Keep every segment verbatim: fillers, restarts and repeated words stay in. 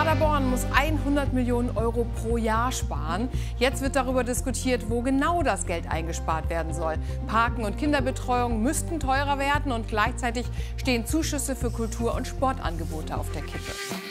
Paderborn muss hundert Millionen Euro pro Jahr sparen. Jetzt wird darüber diskutiert, wo genau das Geld eingespart werden soll. Parken und Kinderbetreuung müssten teurer werden und gleichzeitig stehen Zuschüsse für Kultur- und Sportangebote auf der Kippe.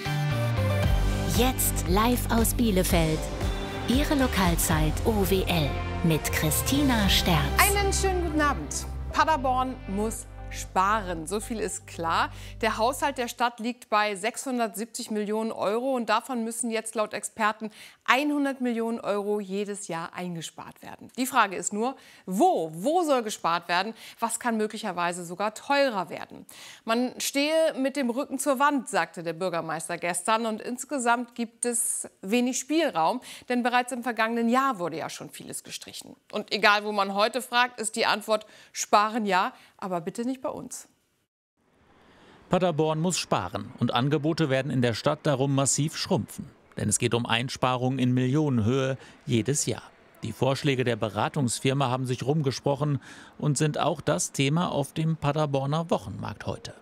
Jetzt live aus Bielefeld. Ihre Lokalzeit O W L mit Christina Sterz. Einen schönen guten Abend. Paderborn muss sparen. So viel ist klar. Der Haushalt der Stadt liegt bei sechshundertsiebzig Millionen Euro und davon müssen jetzt laut Experten hundert Millionen Euro jedes Jahr eingespart werden. Die Frage ist nur, wo? Wo soll gespart werden? Was kann möglicherweise sogar teurer werden? Man stehe mit dem Rücken zur Wand, sagte der Bürgermeister gestern. Und insgesamt gibt es wenig Spielraum, denn bereits im vergangenen Jahr wurde ja schon vieles gestrichen. Und egal, wo man heute fragt, ist die Antwort sparen ja, aber bitte nicht bei uns. Paderborn muss sparen und Angebote werden in der Stadt darum massiv schrumpfen. Denn es geht um Einsparungen in Millionenhöhe jedes Jahr. Die Vorschläge der Beratungsfirma haben sich rumgesprochen und sind auch das Thema auf dem Paderborner Wochenmarkt heute.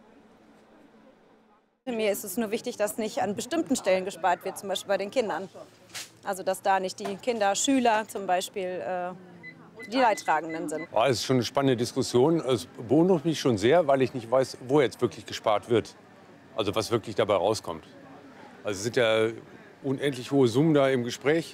Mir ist es nur wichtig, dass nicht an bestimmten Stellen gespart wird, zum Beispiel bei den Kindern. Also dass da nicht die Kinder, Schüler zum Beispiel äh, die Leidtragenden sind. Ja, es ist schon eine spannende Diskussion. Es beunruhigt mich schon sehr, weil ich nicht weiß, wo jetzt wirklich gespart wird. Also was wirklich dabei rauskommt. Also es sind ja unendlich hohe Summen da im Gespräch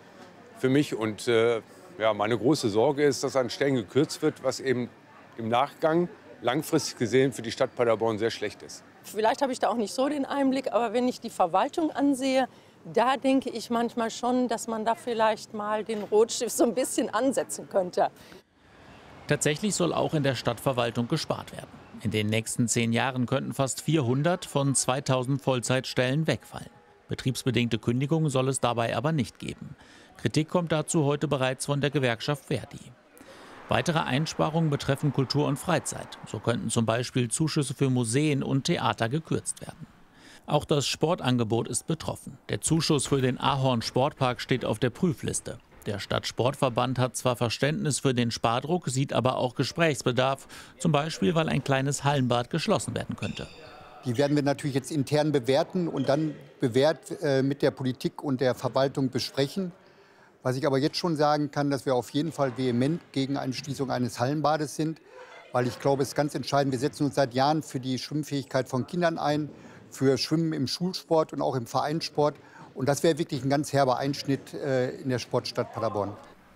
für mich. Und äh, ja, meine große Sorge ist, dass an Stellen gekürzt wird, was eben im Nachgang langfristig gesehen für die Stadt Paderborn sehr schlecht ist. Vielleicht habe ich da auch nicht so den Einblick, aber wenn ich die Verwaltung ansehe, da denke ich manchmal schon, dass man da vielleicht mal den Rotstift so ein bisschen ansetzen könnte. Tatsächlich soll auch in der Stadtverwaltung gespart werden. In den nächsten zehn Jahren könnten fast vierhundert von zweitausend Vollzeitstellen wegfallen. Betriebsbedingte Kündigungen soll es dabei aber nicht geben. Kritik kommt dazu heute bereits von der Gewerkschaft Verdi. Weitere Einsparungen betreffen Kultur und Freizeit. So könnten zum Beispiel Zuschüsse für Museen und Theater gekürzt werden. Auch das Sportangebot ist betroffen. Der Zuschuss für den Ahorn Sportpark steht auf der Prüfliste. Der Stadtsportverband hat zwar Verständnis für den Spardruck, sieht aber auch Gesprächsbedarf, zum Beispiel, weil ein kleines Hallenbad geschlossen werden könnte. Die werden wir natürlich jetzt intern bewerten und dann bewährt äh, mit der Politik und der Verwaltung besprechen. Was ich aber jetzt schon sagen kann, dass wir auf jeden Fall vehement gegen eine Schließung eines Hallenbades sind, weil ich glaube, es ist ganz entscheidend, wir setzen uns seit Jahren für die Schwimmfähigkeit von Kindern ein, für Schwimmen im Schulsport und auch im Vereinssport. Und das wäre wirklich ein ganz herber Einschnitt äh, in der Sportstadt Paderborn.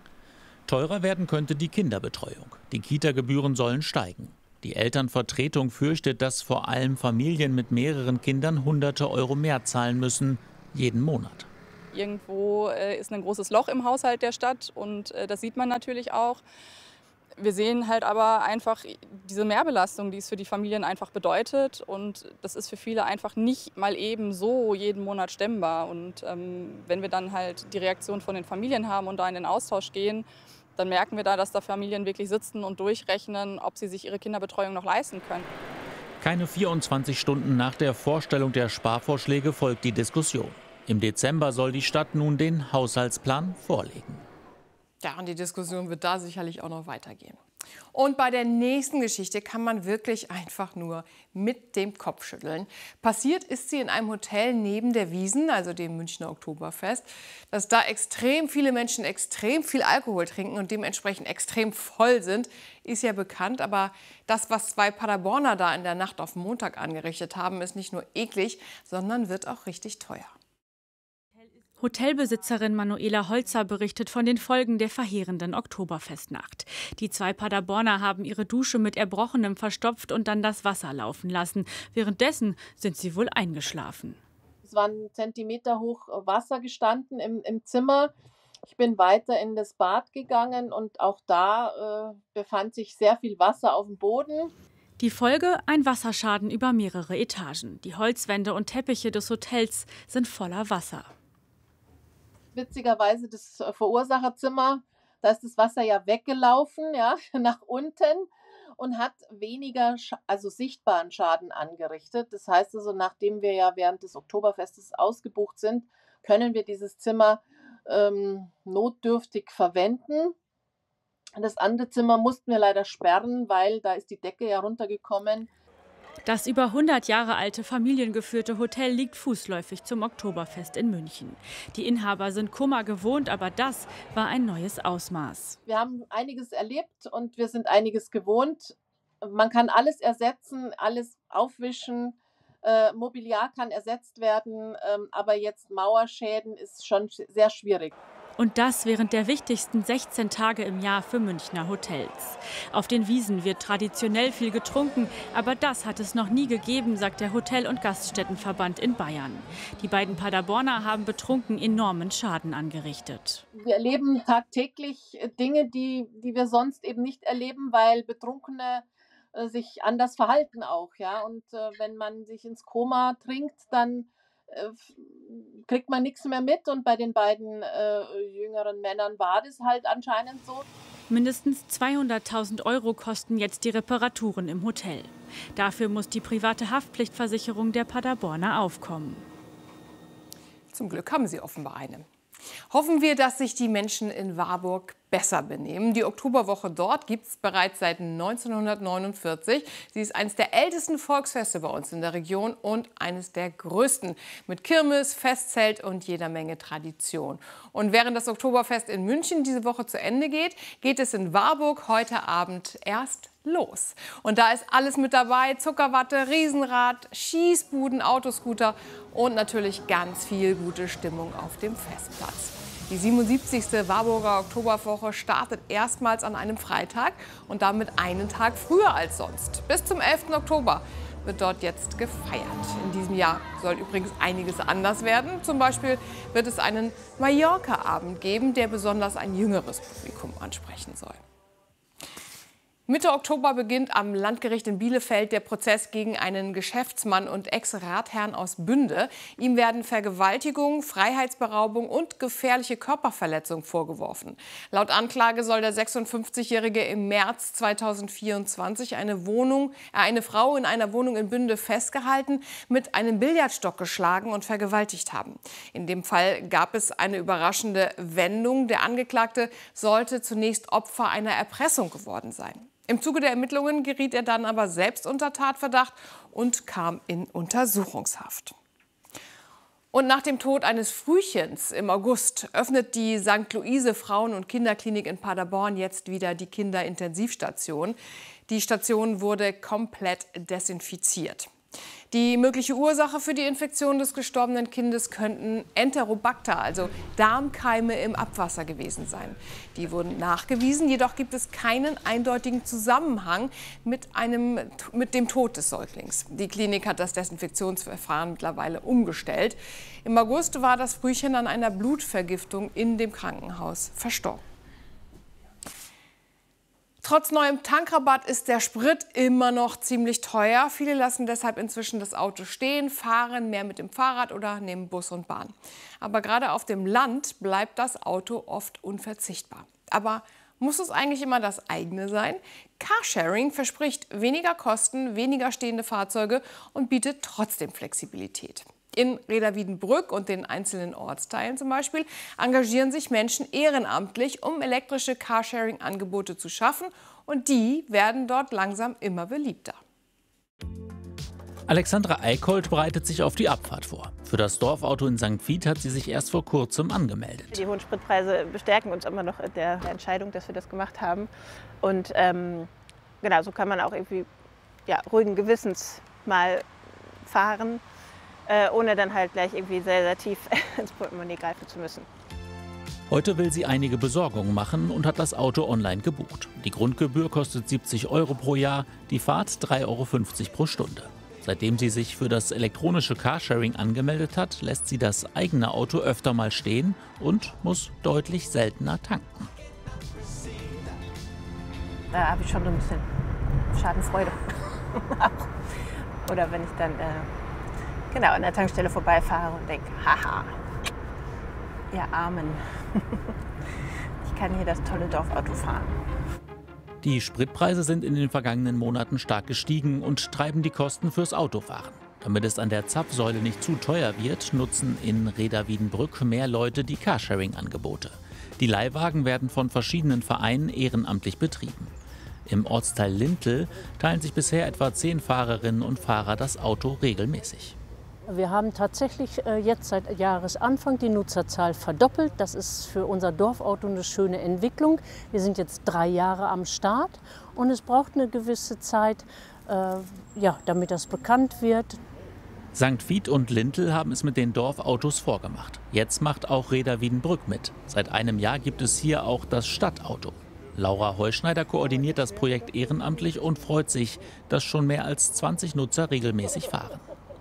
Teurer werden könnte die Kinderbetreuung. Die Kita-Gebühren sollen steigen. Die Elternvertretung fürchtet, dass vor allem Familien mit mehreren Kindern hunderte Euro mehr zahlen müssen, jeden Monat. Irgendwo äh, ist ein großes Loch im Haushalt der Stadt und äh, das sieht man natürlich auch. Wir sehen halt aber einfach diese Mehrbelastung, die es für die Familien einfach bedeutet. Und das ist für viele einfach nicht mal eben so jeden Monat stemmbar. Und ähm, wenn wir dann halt die Reaktion von den Familien haben und da in den Austausch gehen, dann merken wir da, dass da Familien wirklich sitzen und durchrechnen, ob sie sich ihre Kinderbetreuung noch leisten können. Keine vierundzwanzig Stunden nach der Vorstellung der Sparvorschläge folgt die Diskussion. Im Dezember soll die Stadt nun den Haushaltsplan vorlegen. Ja, und die Diskussion wird da sicherlich auch noch weitergehen. Und bei der nächsten Geschichte kann man wirklich einfach nur mit dem Kopf schütteln. Passiert ist sie in einem Hotel neben der Wiesn, also dem Münchner Oktoberfest. Dass da extrem viele Menschen extrem viel Alkohol trinken und dementsprechend extrem voll sind, ist ja bekannt. Aber das, was zwei Paderborner da in der Nacht auf Montag angerichtet haben, ist nicht nur eklig, sondern wird auch richtig teuer. Hotelbesitzerin Manuela Holzer berichtet von den Folgen der verheerenden Oktoberfestnacht. Die zwei Paderborner haben ihre Dusche mit Erbrochenem verstopft und dann das Wasser laufen lassen. Währenddessen sind sie wohl eingeschlafen. Es waren Zentimeter hoch Wasser gestanden im, im Zimmer. Ich bin weiter in das Bad gegangen und auch da äh, befand sich sehr viel Wasser auf dem Boden. Die Folge: ein Wasserschaden über mehrere Etagen. Die Holzwände und Teppiche des Hotels sind voller Wasser. Witzigerweise das Verursacherzimmer, da ist das Wasser ja weggelaufen, ja, nach unten und hat weniger, also sichtbaren Schaden angerichtet. Das heißt also, nachdem wir ja während des Oktoberfestes ausgebucht sind, können wir dieses Zimmer ähm, notdürftig verwenden. Das andere Zimmer mussten wir leider sperren, weil da ist die Decke ja runtergekommen. Das über hundert Jahre alte familiengeführte Hotel liegt fußläufig zum Oktoberfest in München. Die Inhaber sind Kummer gewohnt, aber das war ein neues Ausmaß. Wir haben einiges erlebt und wir sind einiges gewohnt. Man kann alles ersetzen, alles aufwischen, äh, Mobiliar kann ersetzt werden, ähm, aber jetzt Mauerschäden ist schon sehr schwierig. Und das während der wichtigsten sechzehn Tage im Jahr für Münchner Hotels. Auf den Wiesen wird traditionell viel getrunken, aber das hat es noch nie gegeben, sagt der Hotel- und Gaststättenverband in Bayern. Die beiden Paderborner haben betrunken enormen Schaden angerichtet. Wir erleben tagtäglich Dinge, die, die wir sonst eben nicht erleben, weil Betrunkene äh, sich anders verhalten auch. Ja? Und äh, wenn man sich ins Koma trinkt, dann kriegt man nichts mehr mit und bei den beiden äh, jüngeren Männern war das halt anscheinend so. Mindestens zweihunderttausend Euro kosten jetzt die Reparaturen im Hotel. Dafür muss die private Haftpflichtversicherung der Paderborner aufkommen. Zum Glück haben sie offenbar eine. Hoffen wir, dass sich die Menschen in Warburg besser benehmen. Die Oktoberwoche dort gibt es bereits seit neunzehnhundertneunundvierzig. Sie ist eines der ältesten Volksfeste bei uns in der Region und eines der größten. Mit Kirmes, Festzelt und jeder Menge Tradition. Und während das Oktoberfest in München diese Woche zu Ende geht, geht es in Warburg heute Abend erst los. Und da ist alles mit dabei: Zuckerwatte, Riesenrad, Schießbuden, Autoscooter und natürlich ganz viel gute Stimmung auf dem Festplatz. Die siebenundsiebzigste Warburger Oktoberwoche startet erstmals an einem Freitag und damit einen Tag früher als sonst. Bis zum elften Oktober wird dort jetzt gefeiert. In diesem Jahr soll übrigens einiges anders werden. Zum Beispiel wird es einen Mallorca-Abend geben, der besonders ein jüngeres Publikum ansprechen soll. Mitte Oktober beginnt am Landgericht in Bielefeld der Prozess gegen einen Geschäftsmann und Ex-Ratherrn aus Bünde. Ihm werden Vergewaltigung, Freiheitsberaubung und gefährliche Körperverletzung vorgeworfen. Laut Anklage soll der sechsundfünfzigjährige im März zweitausendvierundzwanzig eine Wohnung, äh, eine Frau in einer Wohnung in Bünde festgehalten, mit einem Billardstock geschlagen und vergewaltigt haben. In dem Fall gab es eine überraschende Wendung. Der Angeklagte sollte zunächst Opfer einer Erpressung geworden sein. Im Zuge der Ermittlungen geriet er dann aber selbst unter Tatverdacht und kam in Untersuchungshaft. Und nach dem Tod eines Frühchens im August öffnet die Sankt Luise Frauen- und Kinderklinik in Paderborn jetzt wieder die Kinderintensivstation. Die Station wurde komplett desinfiziert. Die mögliche Ursache für die Infektion des gestorbenen Kindes könnten Enterobacter, also Darmkeime im Abwasser gewesen sein. Die wurden nachgewiesen, jedoch gibt es keinen eindeutigen Zusammenhang mit, einem, mit dem Tod des Säuglings. Die Klinik hat das Desinfektionsverfahren mittlerweile umgestellt. Im August war das Frühchen an einer Blutvergiftung in dem Krankenhaus verstorben. Trotz neuem Tankrabatt ist der Sprit immer noch ziemlich teuer. Viele lassen deshalb inzwischen das Auto stehen, fahren mehr mit dem Fahrrad oder nehmen Bus und Bahn. Aber gerade auf dem Land bleibt das Auto oft unverzichtbar. Aber muss es eigentlich immer das eigene sein? Carsharing verspricht weniger Kosten, weniger stehende Fahrzeuge und bietet trotzdem Flexibilität. In Reda-Wiedenbrück und den einzelnen Ortsteilen zum Beispiel engagieren sich Menschen ehrenamtlich, um elektrische Carsharing-Angebote zu schaffen. Und die werden dort langsam immer beliebter. Alexandra Eickholt bereitet sich auf die Abfahrt vor. Für das Dorfauto in Sankt Vith hat sie sich erst vor kurzem angemeldet. Die hohen Spritpreise bestärken uns immer noch in der Entscheidung, dass wir das gemacht haben. Und ähm, genau, so kann man auch irgendwie ja, ruhigen Gewissens mal fahren, Äh, ohne dann halt gleich irgendwie sehr, sehr tief ins Portemonnaie greifen zu müssen. Heute will sie einige Besorgungen machen und hat das Auto online gebucht. Die Grundgebühr kostet siebzig Euro pro Jahr, die Fahrt drei Euro fünfzig pro Stunde. Seitdem sie sich für das elektronische Carsharing angemeldet hat, lässt sie das eigene Auto öfter mal stehen und muss deutlich seltener tanken. Da habe ich schon so ein bisschen Schadenfreude. Oder wenn ich dann äh, genau an der Tankstelle vorbeifahre und denke, haha, ihr Armen, ich kann hier das tolle Dorfauto fahren. Die Spritpreise sind in den vergangenen Monaten stark gestiegen und treiben die Kosten fürs Autofahren. Damit es an der Zapfsäule nicht zu teuer wird, nutzen in Reda-Wiedenbrück mehr Leute die Carsharing-Angebote. Die Leihwagen werden von verschiedenen Vereinen ehrenamtlich betrieben. Im Ortsteil Lintel teilen sich bisher etwa zehn Fahrerinnen und Fahrer das Auto regelmäßig. Wir haben tatsächlich äh, jetzt seit Jahresanfang die Nutzerzahl verdoppelt. Das ist für unser Dorfauto eine schöne Entwicklung. Wir sind jetzt drei Jahre am Start und es braucht eine gewisse Zeit, äh, ja, damit das bekannt wird. Sankt Vith und Lintel haben es mit den Dorfautos vorgemacht. Jetzt macht auch Reda Wiedenbrück mit. Seit einem Jahr gibt es hier auch das Stadtauto. Laura Heuschneider koordiniert das Projekt ehrenamtlich und freut sich, dass schon mehr als zwanzig Nutzer regelmäßig fahren.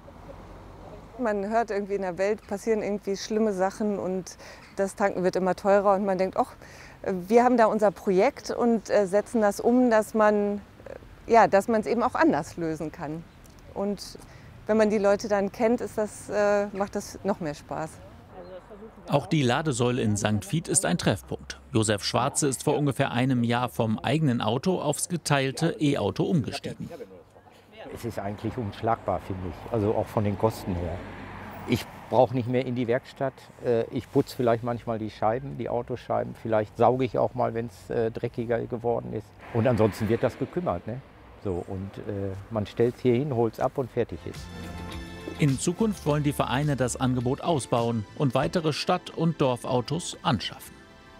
Man hört irgendwie in der Welt passieren irgendwie schlimme Sachen und das Tanken wird immer teurer und man denkt, ach, wir haben da unser Projekt und äh, setzen das um, dass man ja, dass man es eben auch anders lösen kann. Und wenn man die Leute dann kennt, ist das, äh, macht das noch mehr Spaß. Auch die Ladesäule in Sankt Vith ist ein Treffpunkt. Josef Schwarze ist vor ungefähr einem Jahr vom eigenen Auto aufs geteilte E-Auto umgestiegen. Es ist eigentlich unschlagbar, finde ich, also auch von den Kosten her. Ich brauche nicht mehr in die Werkstatt. Ich putze vielleicht manchmal die Scheiben, die Autoscheiben. Vielleicht sauge ich auch mal, wenn es dreckiger geworden ist. Und ansonsten wird das gekümmert, ne? So, und äh, man stellt es hier hin, holt es ab und fertig ist. In Zukunft wollen die Vereine das Angebot ausbauen und weitere Stadt- und Dorfautos anschaffen.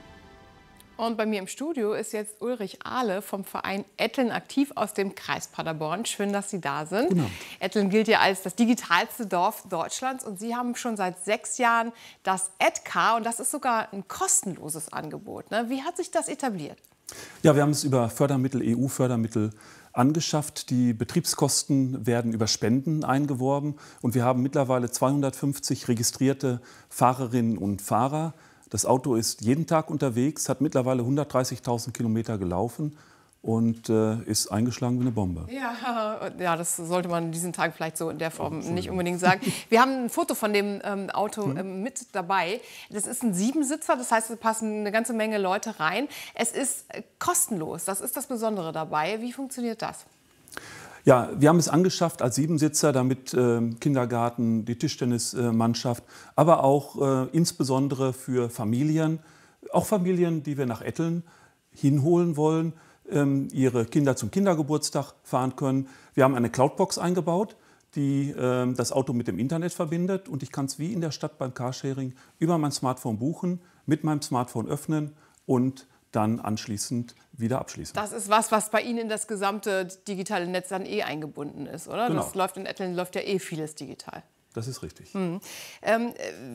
Und bei mir im Studio ist jetzt Ulrich Ahle vom Verein Etteln aktiv aus dem Kreis Paderborn. Schön, dass Sie da sind. Genau. Etteln gilt ja als das digitalste Dorf Deutschlands und Sie haben schon seit sechs Jahren das Edcar und das ist sogar ein kostenloses Angebot. Ne? Wie hat sich das etabliert? Ja, wir haben es über Fördermittel, E U-Fördermittel angeschafft. Die Betriebskosten werden über Spenden eingeworben und wir haben mittlerweile zweihundertfünfzig registrierte Fahrerinnen und Fahrer. Das Auto ist jeden Tag unterwegs, hat mittlerweile hundertdreißigtausend Kilometer gelaufen und äh, ist eingeschlagen wie eine Bombe. Ja, ja, das sollte man in diesen Tagen vielleicht so in der Form nicht unbedingt sagen. Wir haben ein Foto von dem ähm, Auto Mhm. ähm, mit dabei. Das ist ein Siebensitzer, das heißt, es passen eine ganze Menge Leute rein. Es ist äh, kostenlos, das ist das Besondere dabei. Wie funktioniert das? Ja, wir haben es angeschafft als Siebensitzer, damit äh, Kindergarten, die Tischtennismannschaft, aber auch äh, insbesondere für Familien, auch Familien, die wir nach Etteln hinholen wollen, ähm, ihre Kinder zum Kindergeburtstag fahren können. Wir haben eine Cloudbox eingebaut, die äh, das Auto mit dem Internet verbindet und ich kann es wie in der Stadt beim Carsharing über mein Smartphone buchen, mit meinem Smartphone öffnen und dann anschließend wieder abschließen. Das ist was, was bei Ihnen in das gesamte digitale Netz dann eh eingebunden ist, oder? Genau. Das läuft in Etteln läuft ja eh vieles digital. Das ist richtig. Mhm. Ähm,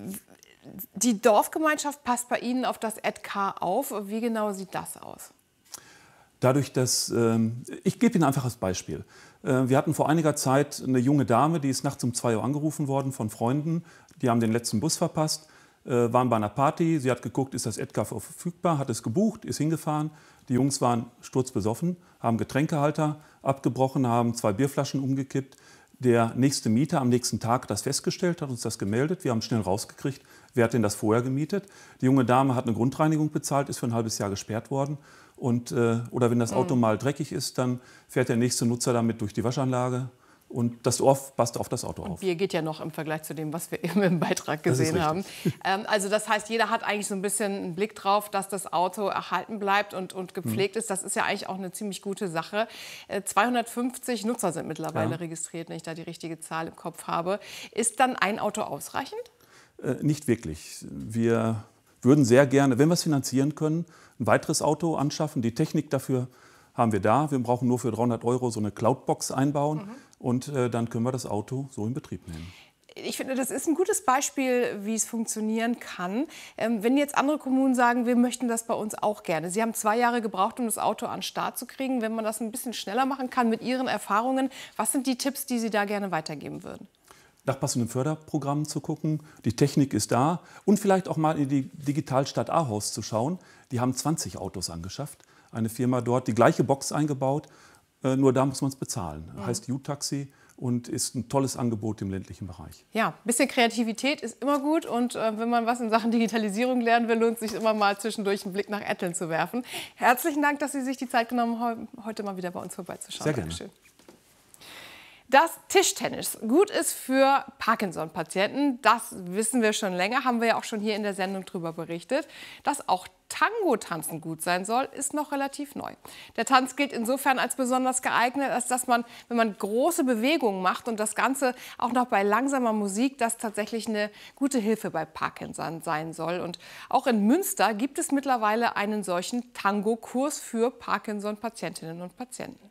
die Dorfgemeinschaft passt bei Ihnen auf das Edcar auf. Wie genau sieht das aus? Dadurch, dass, ähm, ich gebe Ihnen einfach als Beispiel. Äh, wir hatten vor einiger Zeit eine junge Dame, die ist nachts um zwei Uhr angerufen worden von Freunden. Die haben den letzten Bus verpasst. Waren bei einer Party, sie hat geguckt, ist das Edcar verfügbar, hat es gebucht, ist hingefahren. Die Jungs waren sturzbesoffen, haben Getränkehalter abgebrochen, haben zwei Bierflaschen umgekippt. Der nächste Mieter am nächsten Tag hat das festgestellt, hat uns das gemeldet. Wir haben schnell rausgekriegt, wer hat denn das vorher gemietet. Die junge Dame hat eine Grundreinigung bezahlt, ist für ein halbes Jahr gesperrt worden. Und, äh, oder wenn das Auto Mhm. mal dreckig ist, dann fährt der nächste Nutzer damit durch die Waschanlage. Und das Dorf passt auf das Auto auf. Bier geht ja noch im Vergleich zu dem, was wir eben im Beitrag gesehen haben. Ähm, also das heißt, jeder hat eigentlich so ein bisschen einen Blick drauf, dass das Auto erhalten bleibt und, und gepflegt mhm. ist. Das ist ja eigentlich auch eine ziemlich gute Sache. Äh, zweihundertfünfzig Nutzer sind mittlerweile ja. registriert, wenn ich da die richtige Zahl im Kopf habe. Ist dann ein Auto ausreichend? Äh, nicht wirklich. Wir würden sehr gerne, wenn wir es finanzieren können, ein weiteres Auto anschaffen. Die Technik dafür haben wir da. Wir brauchen nur für dreihundert Euro so eine Cloudbox einbauen. Mhm. Und äh, dann können wir das Auto so in Betrieb nehmen. Ich finde, das ist ein gutes Beispiel, wie es funktionieren kann. Ähm, wenn jetzt andere Kommunen sagen, wir möchten das bei uns auch gerne. Sie haben zwei Jahre gebraucht, um das Auto an den Start zu kriegen. Wenn man das ein bisschen schneller machen kann mit Ihren Erfahrungen, was sind die Tipps, die Sie da gerne weitergeben würden? Nach passenden Förderprogrammen zu gucken. Die Technik ist da. Und vielleicht auch mal in die Digitalstadt Ahaus zu schauen. Die haben zwanzig Autos angeschafft. Eine Firma dort, die gleiche Box eingebaut. Äh, nur da muss man es bezahlen. Mhm. Heißt U-Taxi und ist ein tolles Angebot im ländlichen Bereich. Ja, ein bisschen Kreativität ist immer gut. Und äh, wenn man was in Sachen Digitalisierung lernen will, lohnt es sich immer mal zwischendurch einen Blick nach Etteln zu werfen. Herzlichen Dank, dass Sie sich die Zeit genommen haben, heute mal wieder bei uns vorbeizuschauen. Sehr gerne. Dankeschön. Dass Tischtennis gut ist für Parkinson-Patienten, das wissen wir schon länger, haben wir ja auch schon hier in der Sendung drüber berichtet. Dass auch Tango-Tanzen gut sein soll, ist noch relativ neu. Der Tanz gilt insofern als besonders geeignet, als dass man, wenn man große Bewegungen macht und das Ganze auch noch bei langsamer Musik, das tatsächlich eine gute Hilfe bei Parkinson sein soll. Und auch in Münster gibt es mittlerweile einen solchen Tango-Kurs für Parkinson-Patientinnen und Patienten.